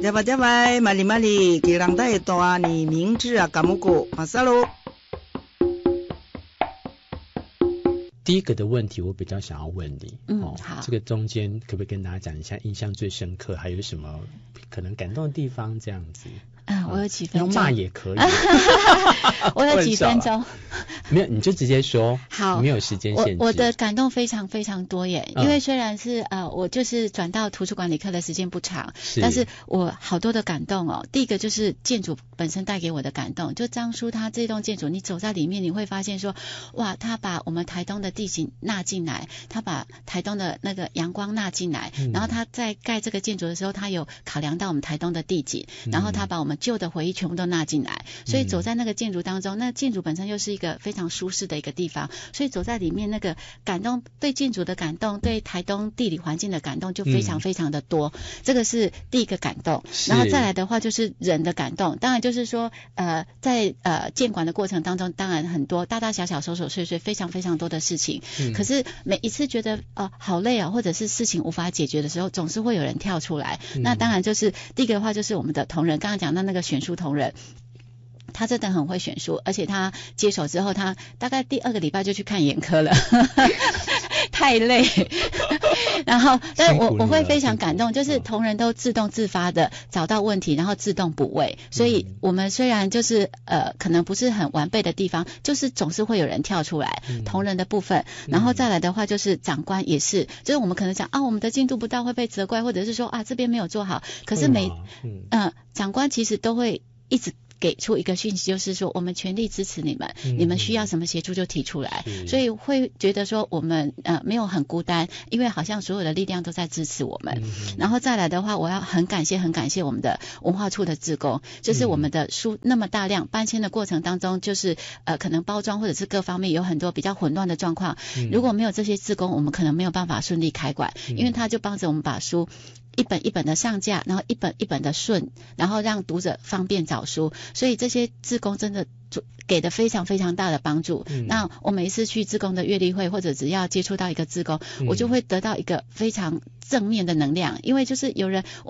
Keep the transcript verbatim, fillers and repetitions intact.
加巴加巴，玛丽玛丽，给人带大你名字啊，嘎木古马萨罗。 第一个的问题我比较想要问你， 嗯， 哦， 好， 这个中间可不可以跟大家讲一下印象最深刻，还有什么可能感动的地方这样子？ 嗯，我有几分钟， 用骂也可以。 我有几分钟， 没有你就直接说。 好， 没有时间限制。 我我的感动非常非常多耶，嗯、因为虽然是呃我就是转到图书馆理科的时间不长，是但是我好多的感动哦。第一个就是建筑本身带给我的感动，就张叔他这栋建筑，你走在里面你会发现说，哇，他把我们台东的地形纳进来，他把台东的那个阳光纳进来，嗯、然后他在盖这个建筑的时候，他有考量到我们台东的地景，嗯、然后他把我们旧的回忆全部都纳进来，所以走在那个建筑当中，那建筑本身又是一个非常舒适的一个地方，所以走在里面那个感动，对建筑的感动，对台东地理环境的感动就非常非常的多，嗯、这个是第一个感动。然后再来的话就是人的感动，当然就是说呃在呃建馆的过程当中，当然很多大大小小琐琐碎碎非常非常多的事情，嗯、可是每一次觉得呃好累啊，或者是事情无法解决的时候，总是会有人跳出来，嗯、那当然就是第一个的话就是我们的同仁，刚刚讲到那个选书同仁，他真的很会选书，而且他接手之后，他大概第二个礼拜就去看眼科了，太累。然后，但我我会非常感动，就是同仁都自动自发的找到问题，然后自动补位。所以我们虽然就是呃可能不是很完备的地方，就是总是会有人跳出来，嗯、同仁的部分。然后再来的话，就是长官也是，就是我们可能讲啊，我们的进度不到会被责怪，或者是说啊这边没有做好，可是每嗯、呃、长官其实都会一直给出一个讯息，就是说我们全力支持你们，嗯、你们需要什么协助就提出来，所以会觉得说我们呃没有很孤单，因为好像所有的力量都在支持我们。嗯、然后再来的话，我要很感谢很感谢我们的文化处的志工，就是我们的书那么大量搬迁的过程当中，就是呃可能包装或者是各方面有很多比较混乱的状况，嗯、如果没有这些志工，我们可能没有办法顺利开馆，嗯、因为他就帮着我们把书一本一本的上架，然后一本一本的顺，然后让读者方便找书，所以这些志工真的给的非常非常大的帮助。嗯、那我每一次去志工的阅历会，或者只要接触到一个志工，嗯、我就会得到一个非常正面的能量，因为就是有人